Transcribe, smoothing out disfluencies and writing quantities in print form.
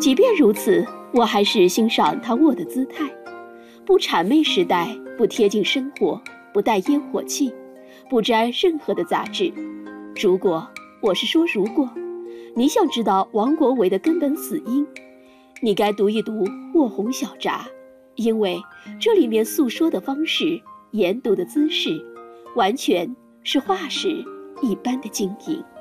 即便如此，我还是欣赏他卧的姿态，不谄媚时代，不贴近生活，不带烟火气，不沾任何的杂质。如果你想知道王国维的根本死因，你该读一读《卧红小札》，因为这里面诉说的方式、研读的姿势，完全是画室一般的晶莹。